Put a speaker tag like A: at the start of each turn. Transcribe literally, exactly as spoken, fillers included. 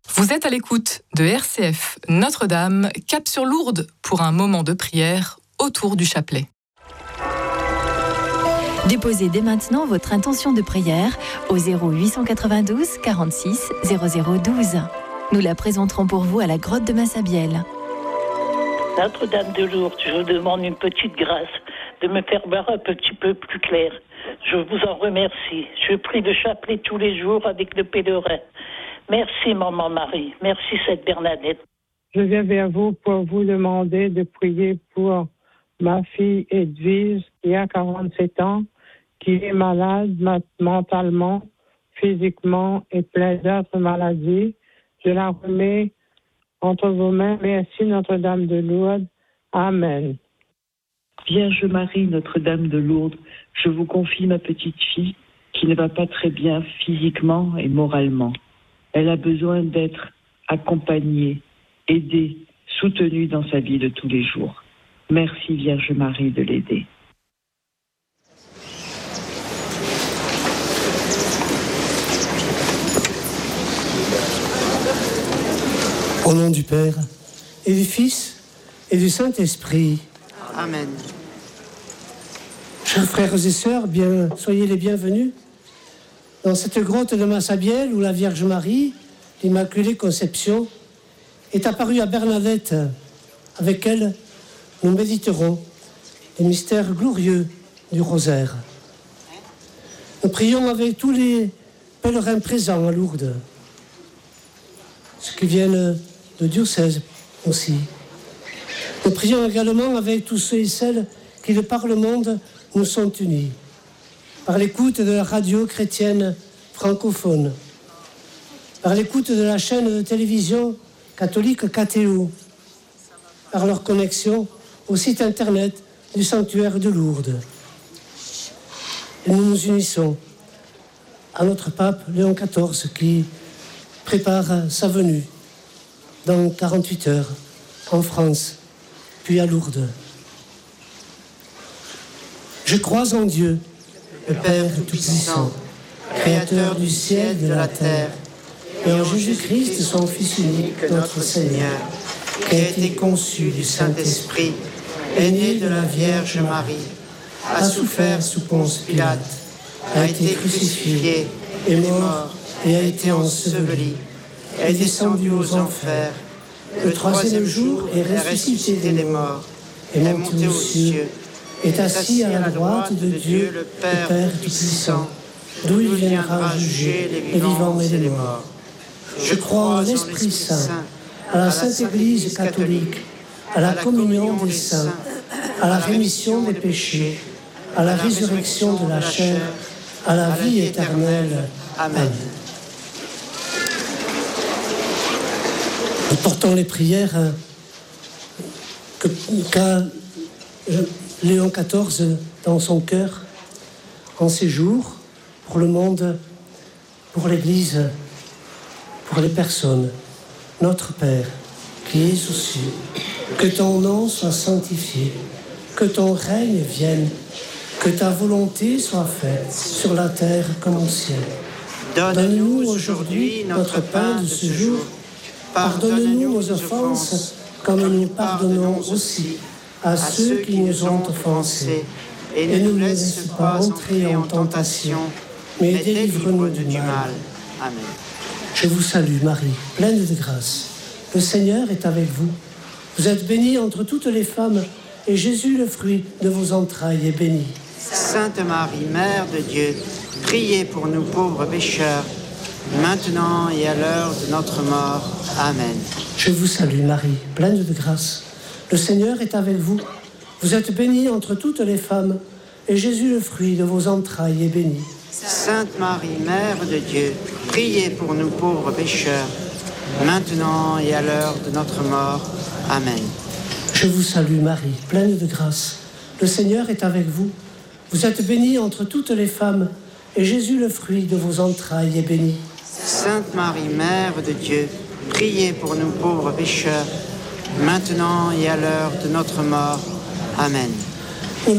A: Vous êtes à l'écoute de R C F Notre-Dame, cap sur Lourdes pour un moment de prière autour du chapelet.
B: Déposez dès maintenant votre intention de prière au zéro huit cent quatre-vingt-douze quarante-six zéro zéro douze. Nous la présenterons pour vous à la grotte de Massabielle.
C: Notre-Dame de Lourdes, je vous demande une petite grâce de me faire voir un petit peu plus clair. Je vous en remercie. Je prie le chapelet tous les jours avec le pèlerin. Merci, Maman Marie. Merci, Sainte Bernadette.
D: Je viens vers vous pour vous demander de prier pour ma fille Edwige, qui a quarante-sept ans, qui est malade mentalement, physiquement et plein d'autres maladies. Je la remets entre vos mains. Merci, Notre-Dame de Lourdes. Amen.
E: Vierge Marie, Notre-Dame de Lourdes, je vous confie ma petite fille qui ne va pas très bien physiquement et moralement. Elle a besoin d'être accompagnée, aidée, soutenue dans sa vie de tous les jours. Merci Vierge Marie de l'aider.
F: Au nom du Père, et du Fils, et du Saint-Esprit.
G: Amen.
F: Chers frères et sœurs, bien, soyez les bienvenus dans cette grotte de Massabielle où la Vierge Marie, l'Immaculée Conception, est apparue à Bernadette. Avec elle, nous méditerons les mystères glorieux du rosaire. Nous prions avec tous les pèlerins présents à Lourdes, ceux qui viennent de diocèse aussi. Nous prions également avec tous ceux et celles qui, de par le monde, nous sont unis, par l'écoute de la radio chrétienne francophone, par l'écoute de la chaîne de télévision catholique K T O, par leur connexion au site internet du sanctuaire de Lourdes. Et nous nous unissons à notre pape Léon quatorze qui prépare sa venue dans quarante-huit heures en France, puis à Lourdes. Je crois en Dieu, le Père Tout-Puissant, Créateur du ciel et de la terre, et en Jésus-Christ, son Fils unique, notre Seigneur, qui a été conçu du Saint-Esprit, est né de la Vierge Marie, a souffert sous Ponce Pilate, a été crucifié, est mort et a été enseveli, est descendu aux enfers, le troisième jour est ressuscité des morts, est monté aux cieux, est assis à la droite de Dieu, le Père Tout-Puissant, d'où il viendra juger les vivants et les morts. Je crois en l'Esprit Saint, à la Sainte Église catholique, à la communion des saints, à la rémission des péchés, à la résurrection de la chair, à la vie éternelle. Amen. Nous portons les prières que, qu'a Léon quatorze dans son cœur en ces jours, pour le monde, pour l'Église, pour les personnes. Notre Père, qui es aux cieux, que ton nom soit sanctifié, que ton règne vienne, que ta volonté soit faite sur la terre comme au ciel. Donne-nous aujourd'hui notre pain de ce jour. Pardonne-nous nos offenses, comme nous pardonnons aussi à ceux qui nous ont offensés. Et ne nous laisse pas entrer en tentation, mais délivre-nous du mal. Amen. Je vous salue, Marie, pleine de grâce. Le Seigneur est avec vous. Vous êtes bénie entre toutes les femmes, et Jésus, le fruit de vos entrailles, est béni.
G: Sainte Marie, Mère de Dieu, priez pour nous pauvres pécheurs, maintenant et à l'heure de notre mort. Amen.
F: Je vous salue, Marie, pleine de grâce. Le Seigneur est avec vous. Vous êtes bénie entre toutes les femmes, et Jésus, le fruit de vos entrailles, est béni.
G: Sainte Marie, Mère de Dieu, priez pour nous pauvres pécheurs, maintenant et à l'heure de notre mort. Amen.
F: Je vous salue, Marie, pleine de grâce. Le Seigneur est avec vous. Vous êtes bénie entre toutes les femmes, et Jésus, le fruit de vos entrailles, est béni.
G: Sainte Marie, Mère de Dieu, priez pour nous pauvres pécheurs, maintenant et à l'heure de notre mort. Amen.